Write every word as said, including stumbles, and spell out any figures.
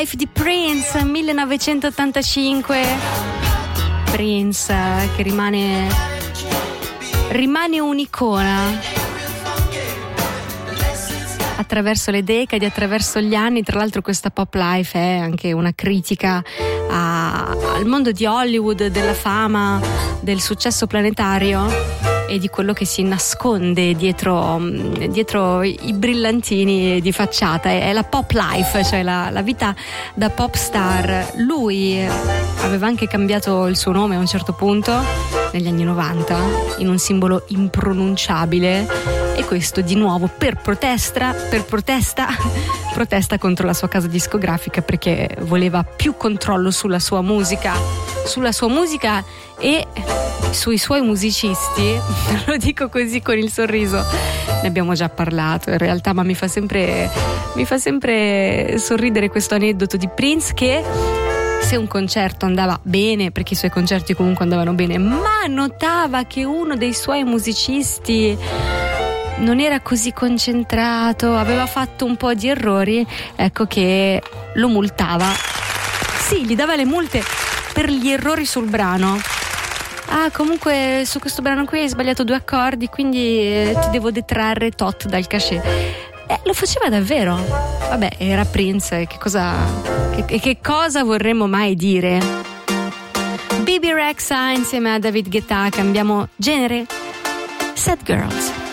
Life di Prince, millenovecentottantacinque. Prince che rimane rimane un'icona attraverso le decadi, attraverso gli anni. Tra l'altro questa Pop Life è anche una critica a, al mondo di Hollywood, della fama, del successo planetario e di quello che si nasconde dietro, dietro i brillantini di facciata. È la Pop Life, cioè la, la vita da pop star. Lui aveva anche cambiato il suo nome a un certo punto negli anni novanta in un simbolo impronunciabile, e questo di nuovo per protesta per protesta protesta contro la sua casa discografica, perché voleva più controllo sulla sua musica sulla sua musica e sui suoi musicisti. Lo dico così con il sorriso, ne abbiamo già parlato in realtà, ma mi fa sempre mi fa sempre sorridere questo aneddoto di Prince, che se un concerto andava bene, perché i suoi concerti comunque andavano bene, ma notava che uno dei suoi musicisti non era così concentrato, aveva fatto un po' di errori, ecco che lo multava. Sì, gli dava le multe per gli errori sul brano. Ah, comunque su questo brano qui hai sbagliato due accordi, quindi eh, ti devo detrarre tot dal cachet. Eh, lo faceva davvero. Vabbè, era Prince, che cosa che, che cosa vorremmo mai dire? Bebe Rexha insieme a David Guetta, cambiamo genere. Sad Girls.